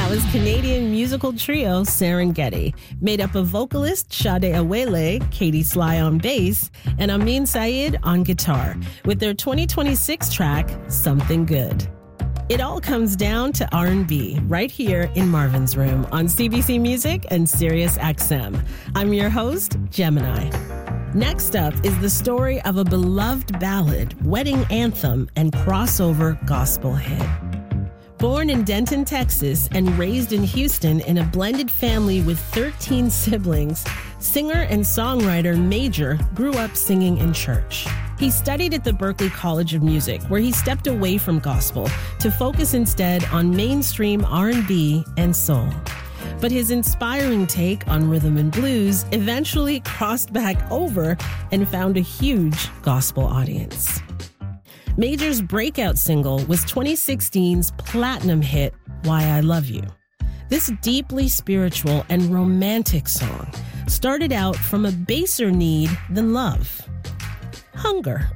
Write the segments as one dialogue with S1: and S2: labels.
S1: That was Canadian musical trio Serengeti, made up of vocalist Sade Awele, Katie Sly on bass, and Amin Saeed on guitar, with their 2026 track, Something Good. It all comes down to R&B right here in Marvin's Room on CBC Music and Sirius XM. I'm your host, Gemini. Next up is the story of a beloved ballad, wedding anthem, and crossover gospel hit. Born in Denton, Texas, and raised in Houston in a blended family with 13 siblings, singer and songwriter Major grew up singing in church. He studied at the Berklee College of Music, where he stepped away from gospel to focus instead on mainstream R&B and soul. But his inspiring take on rhythm and blues eventually crossed back over and found a huge gospel audience. Major's breakout single was 2016's platinum hit, Why I Love You. This deeply spiritual and romantic song started out from a baser need than love: hunger.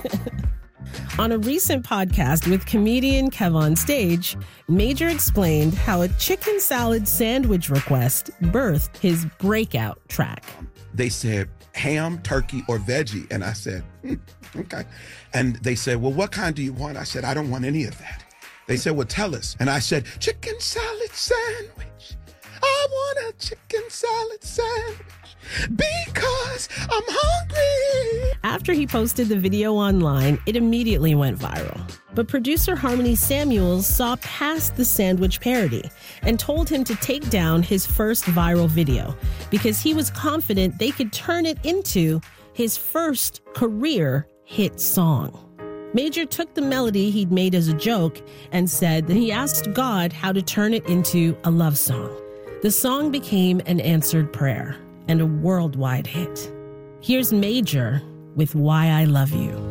S1: On a recent podcast with comedian Kev on Stage, Major explained how a chicken salad sandwich request birthed his breakout track.
S2: They said, ham, turkey, or veggie. And I said, okay. And they said, well, what kind do you want? I said, I don't want any of that. They said, well, tell us. And I said, chicken salad sandwich. I want a chicken salad sandwich because I'm hungry.
S1: After he posted the video online, it immediately went viral. But producer Harmony Samuels saw past the sandwich parody and told him to take down his first viral video because he was confident they could turn it into his first career hit song. Major took the melody he'd made as a joke and said that he asked God how to turn it into a love song. The song became an answered prayer and a worldwide hit. Here's Major with Why I Love You.